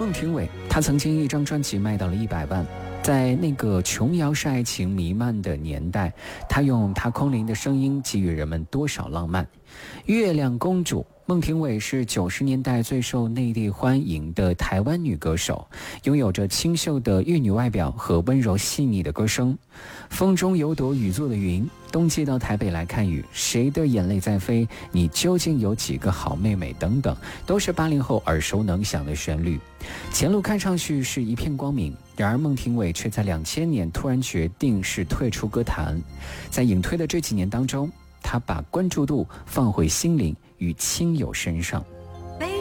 孟庭苇，她曾经一张专辑卖到了100万。在那个琼瑶式爱情弥漫的年代，她用她空灵的声音给予人们多少浪漫。月亮公主孟庭苇是90年代最受内地欢迎的台湾女歌手，拥有着清秀的玉女外表和温柔细腻的歌声。风中有朵雨做的云，冬季到台北来看雨，谁的眼泪在飞，你究竟有几个好妹妹等等，都是80后耳熟能详的旋律。前路看上去是一片光明，然而孟庭苇却在2000年突然决定是退出歌坛。在隐退的这几年当中，她把关注度放回心灵与亲友身上。